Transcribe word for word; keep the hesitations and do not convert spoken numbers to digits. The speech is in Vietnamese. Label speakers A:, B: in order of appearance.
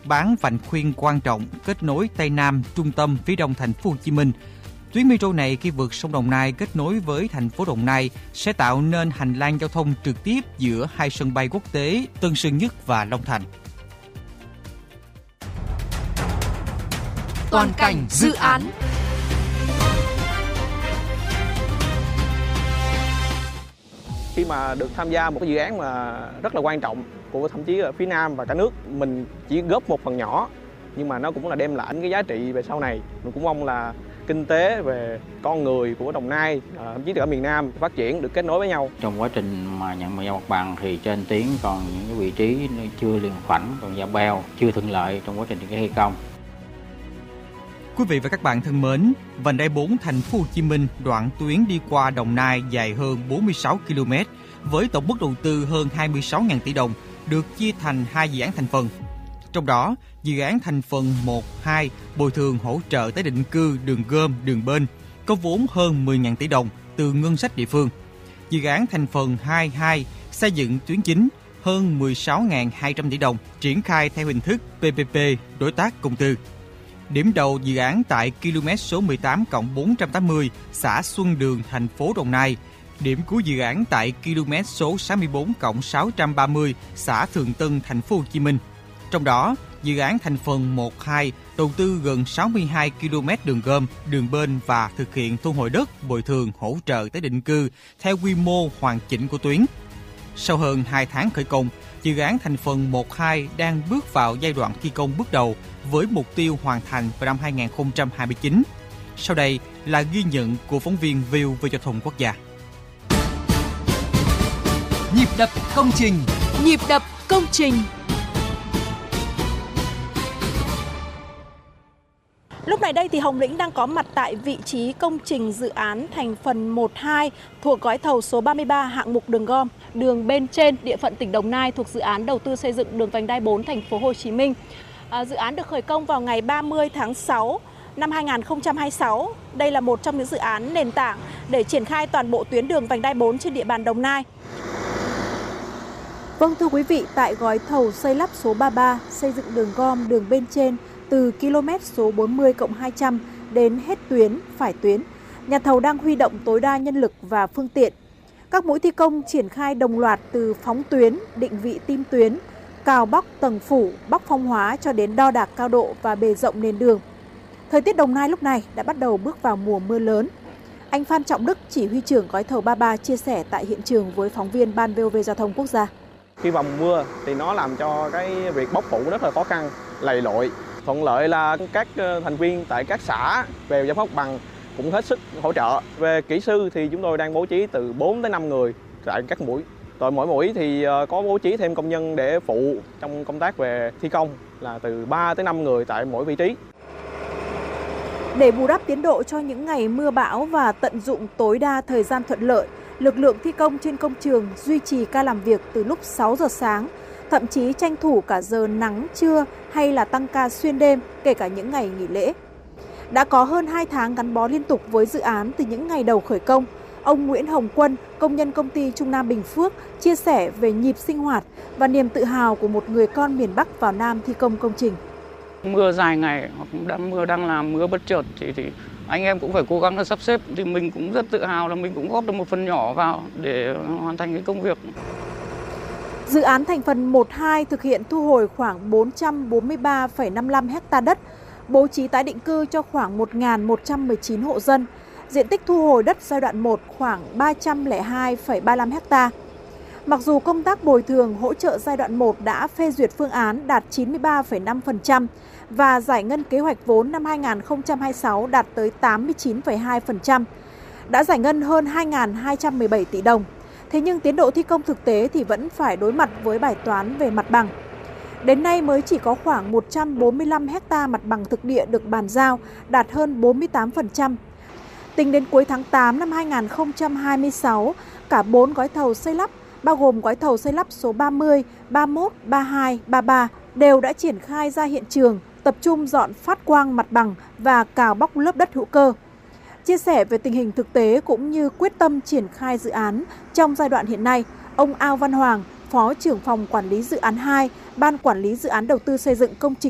A: bán vành khuyên quan trọng kết nối Tây Nam, trung tâm phía đông thành phố Hồ Chí Minh. Tuyến metro này khi vượt sông Đồng Nai kết nối với thành phố Đồng Nai sẽ tạo nên hành lang giao thông trực tiếp giữa hai sân bay quốc tế Tân Sơn Nhất và Long Thành.
B: Toàn cảnh dự án.
C: Khi mà được tham gia một cái dự án mà rất là quan trọng của thậm chí ở phía Nam và cả nước, mình chỉ góp một phần nhỏ nhưng mà nó cũng là đem lại cái giá trị về sau này. Mình cũng mong là kinh tế về con người của Đồng Nai, thậm chí ở miền Nam phát triển được kết nối với nhau.
D: Trong quá trình mà nhận giao mặt bằng thì trên tuyến còn những cái vị trí chưa liền khoảnh, còn giao beo chưa thuận lợi trong quá trình triển khai thi công.
A: Quý vị và các bạn thân mến, vành đai bốn thành phố Hồ Chí Minh đoạn tuyến đi qua Đồng Nai dài hơn bốn mươi sáu ki lô mét với tổng mức đầu tư hơn hai mươi sáu nghìn tỷ đồng được chia thành hai dự án thành phần. Trong đó, dự án thành phần một, hai bồi thường hỗ trợ tái định cư đường gom, đường bên có vốn hơn mười nghìn tỷ đồng từ ngân sách địa phương. Dự án thành phần hai, hai xây dựng tuyến chính hơn mười sáu nghìn hai trăm tỷ đồng triển khai theo hình thức pê pê pê đối tác công tư. Điểm đầu dự án tại km số mười tám cộng bốn trăm tám mươi xã Xuân Đường, thành phố Đồng Nai. Điểm cuối dự án tại km số sáu mươi bốn cộng sáu trăm ba mươi xã Thượng Tân, thành phố Hồ Chí Minh. Trong đó, dự án thành phần một, hai đầu tư gần sáu mươi hai ki lô mét đường gom, đường bên và thực hiện thu hồi đất, bồi thường, hỗ trợ tái định cư theo quy mô hoàn chỉnh của tuyến. Sau hơn hai tháng khởi công, dự án thành phần một, hai đang bước vào giai đoạn thi công bước đầu với mục tiêu hoàn thành vào năm hai nghìn không trăm hai mươi chín. Sau đây là ghi nhận của phóng viên vê o vê Giao thông Quốc gia.
B: Nhịp đập công trình. Nhịp đập công trình.
E: Lúc này đây thì Hồng Lĩnh đang có mặt tại vị trí công trình dự án thành phần một, hai thuộc gói thầu số ba mươi ba hạng mục đường gom, đường bên trên địa phận tỉnh Đồng Nai thuộc dự án đầu tư xây dựng đường vành đai bốn thành phố Hồ Chí Minh. À, dự án được khởi công vào ngày ba mươi tháng sáu năm hai nghìn không trăm hai mươi sáu. Đây là một trong những dự án nền tảng để triển khai toàn bộ tuyến đường vành đai bốn trên địa bàn Đồng Nai. Vâng, thưa quý vị, tại gói thầu xây lắp số ba mươi ba xây dựng đường gom đường bên trên từ km số bốn mươi cộng hai trăm đến hết tuyến, phải tuyến, nhà thầu đang huy động tối đa nhân lực và phương tiện. Các mũi thi công triển khai đồng loạt từ phóng tuyến, định vị tim tuyến, cào bóc tầng phủ, bóc phong hóa cho đến đo đạc cao độ và bề rộng nền đường. Thời tiết Đồng Nai lúc này đã bắt đầu bước vào mùa mưa lớn. Anh Phan Trọng Đức, chỉ huy trưởng gói thầu ba mươi ba chia sẻ tại hiện trường với phóng viên Ban vê o vê Giao thông Quốc gia.
C: Khi vào mùa mưa thì nó làm cho cái việc bóc phủ rất là khó khăn, lầy lội. Thuận lợi là các thành viên tại các xã về giải phóng mặt bằng cũng hết sức hỗ trợ. Về kỹ sư thì chúng tôi đang bố trí từ bốn tới năm người tại các mũi. Rồi mỗi mũi thì có bố trí thêm công nhân để phụ trong công tác về thi công là từ ba tới năm người tại mỗi vị trí.
E: Để bù đắp tiến độ cho những ngày mưa bão và tận dụng tối đa thời gian thuận lợi, lực lượng thi công trên công trường duy trì ca làm việc từ lúc sáu giờ sáng, thậm chí tranh thủ cả giờ nắng trưa hay là tăng ca xuyên đêm, kể cả những ngày nghỉ lễ. Đã có hơn hai tháng gắn bó liên tục với dự án từ những ngày đầu khởi công, ông Nguyễn Hồng Quân, công nhân công ty Trung Nam Bình Phước, chia sẻ về nhịp sinh hoạt và niềm tự hào của một người con miền Bắc vào Nam thi công công trình.
F: Mưa dài ngày hoặc đang mưa đang làm mưa bất chợt thì, thì anh em cũng phải cố gắng sắp xếp, thì mình cũng rất tự hào là mình cũng góp được một phần nhỏ vào để hoàn thành cái công việc.
E: Dự án thành phần một, hai thực hiện thu hồi khoảng bốn trăm bốn mươi ba phẩy năm mươi lăm ha đất, bố trí tái định cư cho khoảng một nghìn một trăm mười chín hộ dân. Diện tích thu hồi đất giai đoạn một khoảng ba trăm lẻ hai phẩy ba mươi lăm ha. Mặc dù công tác bồi thường hỗ trợ giai đoạn một đã phê duyệt phương án đạt chín mươi ba phẩy năm phần trăm và giải ngân kế hoạch vốn năm hai nghìn không trăm hai mươi sáu đạt tới tám mươi chín phẩy hai phần trăm, đã giải ngân hơn hai nghìn hai trăm mười bảy tỷ đồng. Thế nhưng tiến độ thi công thực tế thì vẫn phải đối mặt với bài toán về mặt bằng. Đến nay mới chỉ có khoảng một trăm bốn mươi lăm ha mặt bằng thực địa được bàn giao, đạt hơn bốn mươi tám phần trăm. Tính đến cuối tháng tám năm hai nghìn không trăm hai mươi sáu, cả bốn gói thầu xây lắp, bao gồm gói thầu xây lắp số ba mươi, ba mươi mốt, ba mươi hai, ba mươi ba, đều đã triển khai ra hiện trường, tập trung dọn phát quang mặt bằng và cào bóc lớp đất hữu cơ. Chia sẻ về tình hình thực tế cũng như quyết tâm triển khai dự án trong giai đoạn hiện nay, ông Ao Văn Hoàng, Phó trưởng phòng quản lý dự án hai, Ban quản lý dự án đầu tư xây dựng công trình